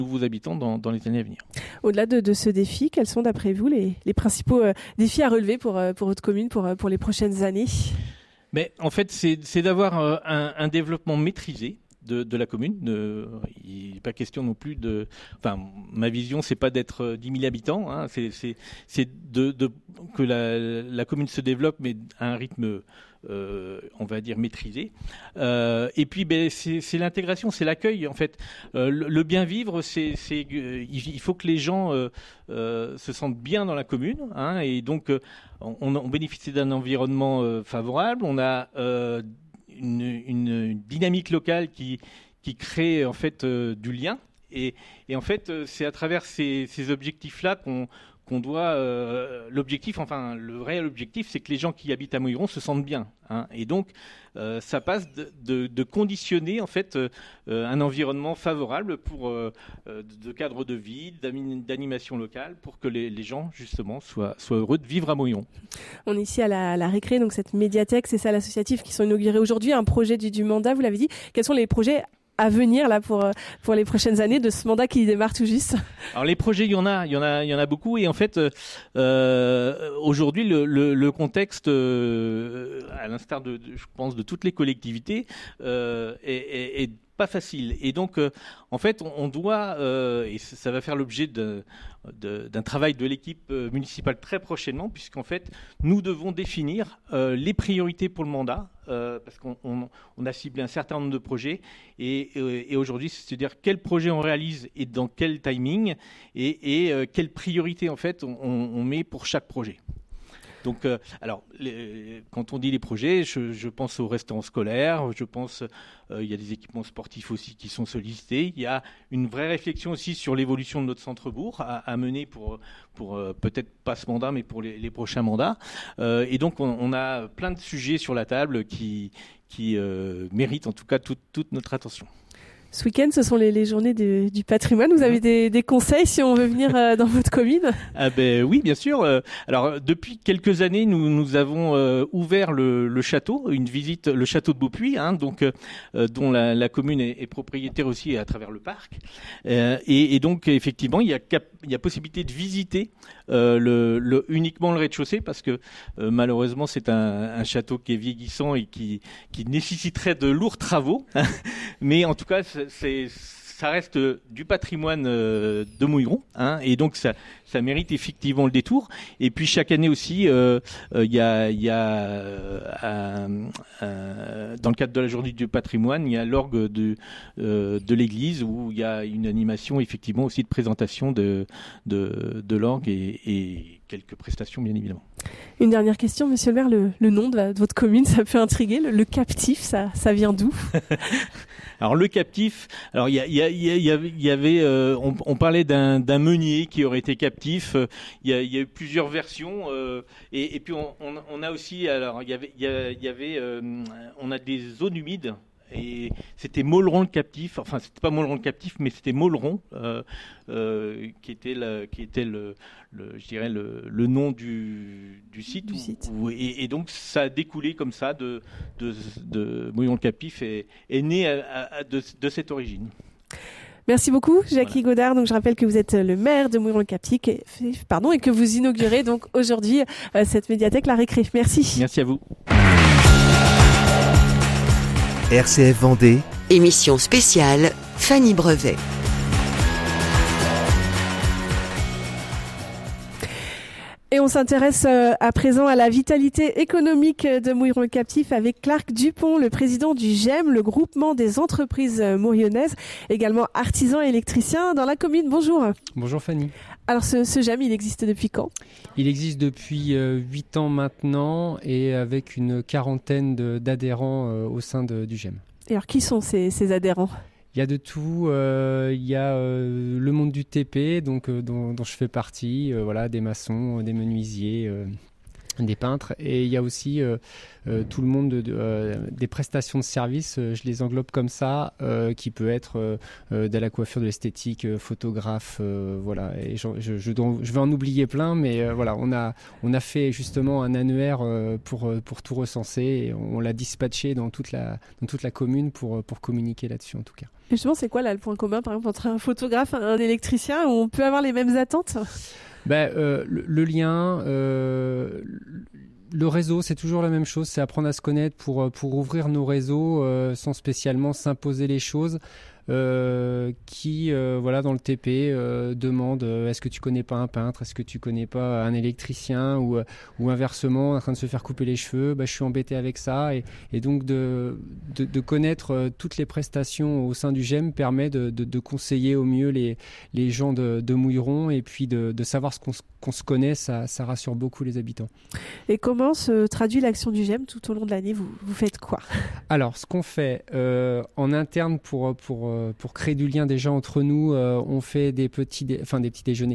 nouveaux habitants dans les années à venir. Au-delà de ce défi, quels sont d'après vous les principaux défis à relever pour votre commune pour les prochaines années ? Mais en fait, c'est d'avoir un développement maîtrisé de la commune. Il n'est pas question non plus de... Enfin, ma vision, c'est pas d'être 10 000 habitants. Hein, c'est que la commune se développe, mais à un rythme, on va dire, maîtrisé. Et puis, c'est l'intégration, c'est l'accueil, en fait. Le bien vivre, il faut que les gens se sentent bien dans la commune. Hein, et donc, on bénéficie d'un environnement favorable. On a... une dynamique locale qui crée en fait du lien et en fait c'est à travers ces objectifs-là qu'on doit l'objectif, enfin le réel objectif, c'est que les gens qui habitent à Mouilleron se sentent bien, hein, et donc ça passe de conditionner en fait un environnement favorable pour de cadre de vie, d'animation locale, pour que les gens justement soient heureux de vivre à Mouilleron. On est ici à la Récré, donc cette médiathèque, ces salles associatives qui sont inaugurées aujourd'hui, un projet du mandat, vous l'avez dit. Quels sont les projets à venir là pour les prochaines années de ce mandat qui démarre tout juste? Alors les projets, il y en a beaucoup, et en fait aujourd'hui le contexte, à l'instar je pense de toutes les collectivités, est pas facile, et donc en fait on doit et ça va faire l'objet d'un travail de l'équipe municipale très prochainement, puisqu'en fait nous devons définir les priorités pour le mandat, parce qu'on a ciblé un certain nombre de projets, et aujourd'hui c'est-à-dire quel projet on réalise et dans quel timing, et quelles priorités en fait on met pour chaque projet. Donc, alors, quand on dit les projets, je pense aux restaurants scolaires, je pense, il y a des équipements sportifs aussi qui sont sollicités. Il y a une vraie réflexion aussi sur l'évolution de notre centre-bourg à mener pour peut-être pas ce mandat, mais pour les prochains mandats. Et donc, on a plein de sujets sur la table qui méritent en tout cas toute notre attention. Ce week-end, ce sont les journées du patrimoine. Vous avez des conseils si on veut venir dans votre commune? Oui, bien sûr. Alors, depuis quelques années, nous avons ouvert le château, une visite, le château de Beaupuy, hein, donc dont la commune est propriétaire aussi à travers le parc. Et donc, effectivement, il y a possibilité de visiter uniquement le rez-de-chaussée, parce que malheureusement, c'est un château qui est vieillissant et qui nécessiterait de lourds travaux. Mais en tout cas, ça reste du patrimoine de Mouilleron, hein, et donc ça mérite effectivement le détour. Et puis chaque année aussi, il y a dans le cadre de la journée du patrimoine, il y a l'orgue de l'église, où il y a une animation effectivement aussi de présentation de l'orgue et quelques prestations bien évidemment. Une dernière question, monsieur le maire, le nom de votre commune, ça peut intriguer. Le captif, ça vient d'où? Alors le captif, alors il y avait, on parlait d'un meunier qui aurait été captif. Il y a eu plusieurs versions, et puis on a aussi, alors il y avait, on a des zones humides. Et c'était Mauleron le captif, enfin c'était pas Mauleron le captif, mais c'était Mauleron qui était je dirais le nom du site. Et donc ça a découlé comme ça de Mauleron le captif, est né de cette origine. Merci beaucoup, Jackie Godard. Donc, je rappelle que vous êtes le maire de Mouilleron-le-Captif, et que vous inaugurez donc aujourd'hui cette médiathèque La Récré. Merci. Merci à vous. RCF Vendée. Émission spéciale Fanny Brevet. Et on s'intéresse à présent à la vitalité économique de Mouilleron-le-Captif avec Clark Dupont, le président du GEM, le groupement des entreprises mourionnaises, également artisan et électricien dans la commune. Bonjour. Bonjour Fanny. Alors ce GEM, il existe depuis quand? Il existe depuis 8 ans maintenant, et avec une quarantaine d'adhérents au sein du GEM. Et alors qui sont ces adhérents? Il y a de tout, il y a le monde du TP, donc dont je fais partie, voilà, des maçons, des menuisiers, des peintres, et il y a aussi tout le monde des prestations de services, je les englobe comme ça, qui peut être de la coiffure, de l'esthétique, photographe, voilà. Et je vais en oublier plein, mais voilà, on a fait justement un annuaire pour tout recenser, et on l'a dispatché dans toute la commune pour communiquer là-dessus en tout cas. Et justement, c'est quoi là le point commun, par exemple, entre un photographe et un électricien, où on peut avoir les mêmes attentes? Le lien, le réseau, c'est toujours la même chose, c'est apprendre à se connaître pour ouvrir nos réseaux sans spécialement s'imposer les choses. Qui dans le TP demande est-ce que tu connais pas un peintre, est-ce que tu connais pas un électricien, ou inversement en train de se faire couper les cheveux, je suis embêté avec ça, et donc de connaître toutes les prestations au sein du GEM permet de conseiller au mieux les gens de Mouilleron, et puis de savoir qu'on se connaît, ça rassure beaucoup les habitants. Et comment se traduit l'action du GEM tout au long de l'année? Vous faites quoi? Alors, ce qu'on fait en interne pour créer du lien déjà entre nous, on fait des petits déjeuners.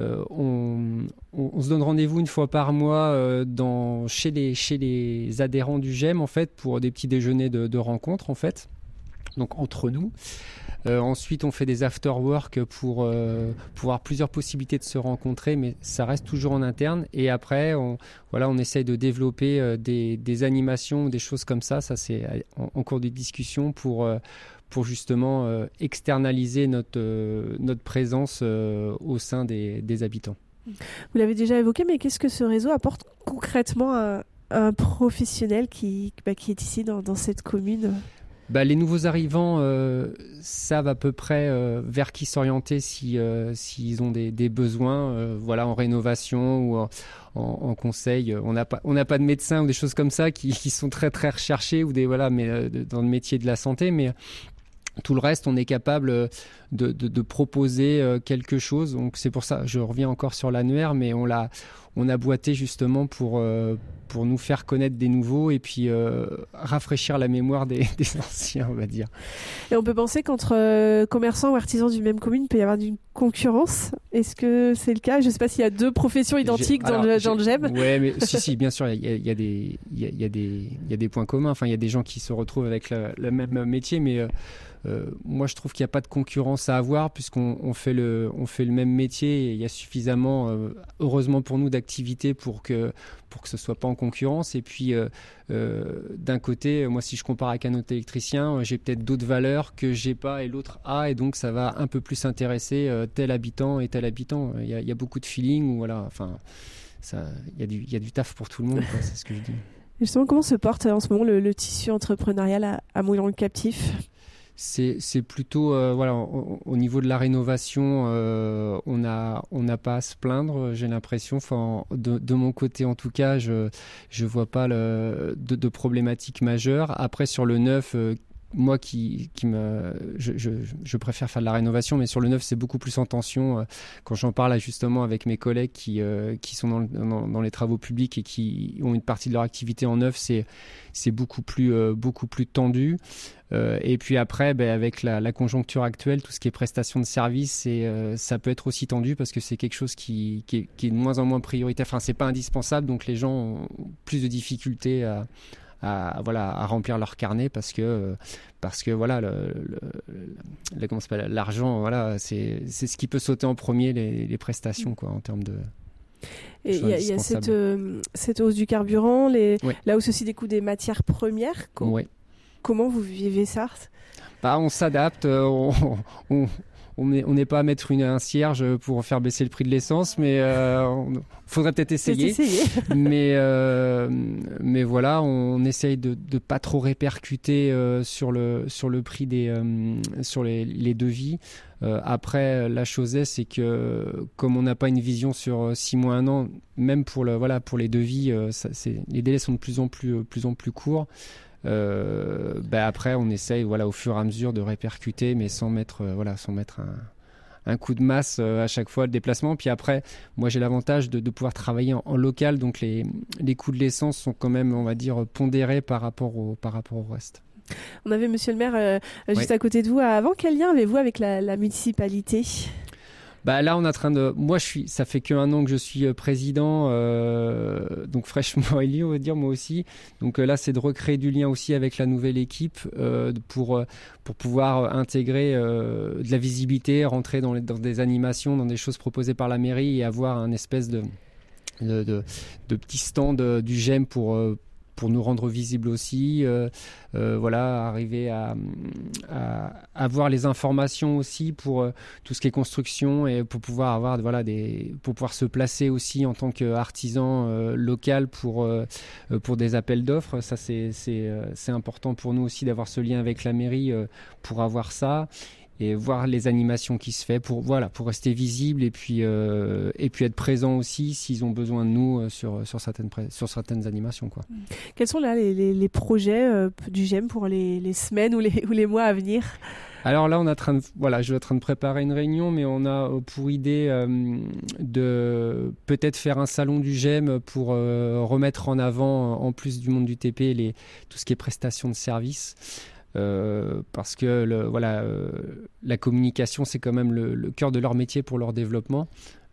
On se donne rendez-vous une fois par mois chez les adhérents du GEM, en fait, pour des petits déjeuners de rencontres, en fait, donc entre nous. Ensuite, on fait des after-work pour avoir plusieurs possibilités de se rencontrer, mais ça reste toujours en interne. Et après, on essaye de développer des animations, des choses comme ça. Ça, c'est en cours de discussion pour justement externaliser notre présence au sein des habitants. Vous l'avez déjà évoqué, mais qu'est-ce que ce réseau apporte concrètement à un professionnel qui est ici dans cette commune ? Les nouveaux arrivants savent à peu près vers qui s'orienter s'ils ont des besoins, en rénovation ou en conseil. On n'a pas de médecins ou des choses comme ça qui sont très très recherchés, ou dans le métier de la santé, mais tout le reste, on est capable de proposer quelque chose. Donc c'est pour ça, je reviens encore sur l'annuaire, mais on a boîté justement pour nous faire connaître des nouveaux, et puis rafraîchir la mémoire des anciens, on va dire. Et on peut penser qu'entre commerçants ou artisans d'une même commune, il peut y avoir une concurrence. Est-ce que c'est le cas? Je ne sais pas s'il y a deux professions identiques dans le GEM. Oui, mais si, bien sûr, il y a des points communs. Enfin, il y a des gens qui se retrouvent avec le même métier, mais moi, je trouve qu'il n'y a pas de concurrence à avoir, puisqu'on fait le même métier, et il y a suffisamment, heureusement pour nous, d'activités pour que ce soit pas en concurrence. Et puis d'un côté, moi, si je compare avec un autre électricien, j'ai peut-être d'autres valeurs que j'ai pas et l'autre a, et donc ça va un peu plus intéresser tel habitant et tel habitant. Il y a beaucoup de feeling, il y a du taf pour tout le monde, quoi, c'est ce que je dis. Justement, comment se porte en ce moment le tissu entrepreneurial à Mouilleron-le-Captif ? C'est plutôt au niveau de la rénovation, on n'a pas à se plaindre, j'ai l'impression. Enfin, de mon côté en tout cas, je vois pas de problématique majeure. Après, sur le neuf, moi je préfère faire de la rénovation, mais sur le neuf c'est beaucoup plus en tension. Quand j'en parle justement avec mes collègues qui sont dans les travaux publics et qui ont une partie de leur activité en neuf, c'est beaucoup plus tendu. Et puis après, avec la conjoncture actuelle, tout ce qui est prestation de services, ça peut être aussi tendu, parce que c'est quelque chose qui est de moins en moins prioritaire. Enfin, c'est pas indispensable, donc les gens ont plus de difficultés à remplir leur carnet, parce que l'argent, c'est ce qui peut sauter en premier, les prestations, quoi, en termes de... Et il y a cette hausse du carburant, la hausse aussi des coûts des matières premières. Comment vous vivez ça? On s'adapte, on n'est pas à mettre un cierge pour faire baisser le prix de l'essence, mais faudrait peut-être essayer. Mais voilà, on essaye de pas trop répercuter sur le prix sur les devis. Après, la chose c'est que comme on n'a pas une vision sur 6 mois, 1 an, même pour les devis, les délais sont de plus en plus courts. Après, on essaye au fur et à mesure de répercuter, mais sans mettre un coup de masse à chaque fois le déplacement. Puis après, moi j'ai l'avantage de pouvoir travailler en local, donc les coûts de l'essence sont quand même, on va dire, pondérés par rapport au reste. On avait monsieur le maire juste à côté de vous. Avant, quel lien avez-vous avec la municipalité ? Là, on est en train de. Moi, ça fait qu'un an que je suis président, donc fraîchement élu, on va dire, moi aussi. Donc là, c'est de recréer du lien aussi avec la nouvelle équipe pour pouvoir intégrer de la visibilité, rentrer dans des animations, dans des choses proposées par la mairie et avoir un espèce de petit stand du GEM pour nous rendre visibles aussi, arriver à avoir les informations aussi pour tout ce qui est construction et pour pouvoir avoir pour pouvoir se placer aussi en tant qu'artisan local pour des appels d'offres. Ça c'est important pour nous aussi d'avoir ce lien avec la mairie pour avoir ça. Et voir les animations qui se font pour rester visible et puis être présent aussi s'ils ont besoin de nous sur certaines animations, quoi. Quels sont là les projets du GEM pour les semaines ou les mois à venir? Alors là, je suis en train de préparer une réunion, mais on a pour idée de peut-être faire un salon du GEM pour remettre en avant, en plus du monde du TP, tout ce qui est prestations de services. Parce que la communication, c'est quand même le cœur de leur métier pour leur développement.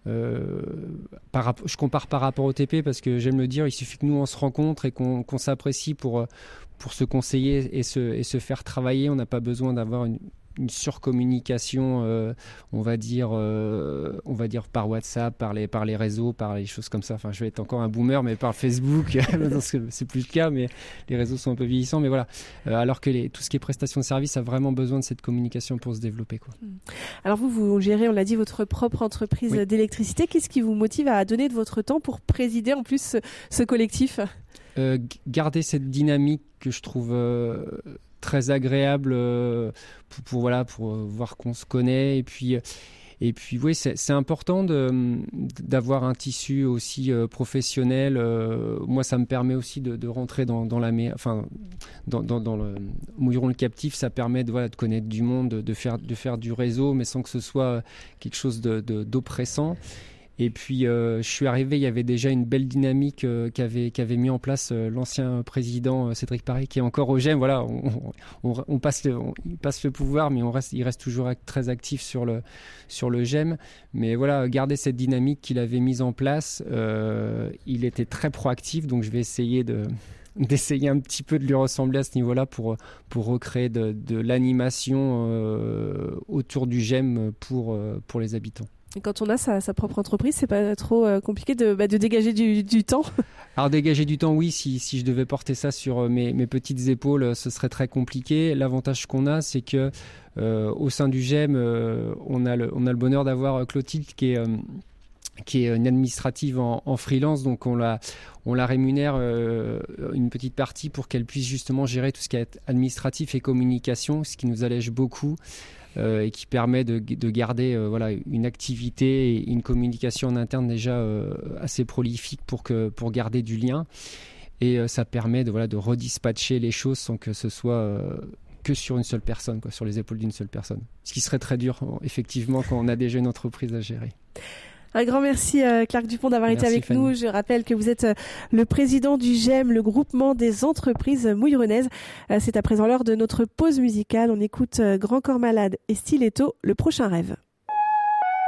Je compare par rapport au TP parce que j'aime le dire, il suffit que nous on se rencontre et qu'on s'apprécie pour se conseiller et se faire travailler. On n'a pas besoin d'avoir une surcommunication, on va dire par WhatsApp, par les réseaux, par les choses comme ça. Enfin, je vais être encore un boomer, mais par Facebook, c'est plus le cas, mais les réseaux sont un peu vieillissants. Mais voilà, alors que tout ce qui est prestation de service a vraiment besoin de cette communication pour se développer, quoi. Alors vous gérez, on l'a dit, votre propre entreprise d'électricité. Qu'est-ce qui vous motive à donner de votre temps pour présider en plus ce collectif ? Garder cette dynamique que je trouve très agréable pour voir qu'on se connaît et puis oui, c'est important d'avoir un tissu aussi professionnel. Moi, ça me permet aussi de rentrer dans le Mouilleron le Captif. Ça permet de connaître du monde, de faire du réseau, mais sans que ce soit quelque chose d'oppressant. Et puis, je suis arrivé, il y avait déjà une belle dynamique qu'avait mis en place l'ancien président Cédric Paré, qui est encore au GEM. Voilà, il passe le pouvoir, mais il reste toujours très actif sur le GEM. Mais voilà, garder cette dynamique qu'il avait mise en place, il était très proactif, donc je vais essayer d'essayer un petit peu de lui ressembler à ce niveau-là pour recréer de l'animation autour du GEM pour les habitants. Et quand on a sa propre entreprise, c'est pas trop compliqué de dégager du temps? Alors dégager du temps, oui, si je devais porter ça sur mes petites épaules, ce serait très compliqué. L'avantage qu'on a, c'est que au sein du GEM, on a le bonheur d'avoir Clotilde qui est une administrative en freelance, donc on la rémunère une petite partie pour qu'elle puisse justement gérer tout ce qui est administratif et communication, ce qui nous allège beaucoup. Et qui permet de garder une activité et une communication en interne déjà assez prolifique pour garder du lien. Et ça permet de redispatcher les choses sans que ce soit que sur une seule personne, sur les épaules d'une seule personne. Ce qui serait très dur, effectivement, quand on a déjà une entreprise à gérer. Un grand merci Clark Dupont d'avoir été avec nous. Je rappelle que vous êtes le président du GEM, le groupement des entreprises mouillronaises. C'est à présent l'heure de notre pause musicale. On écoute Grand Corps Malade et Stiletto, Le Prochain Rêve.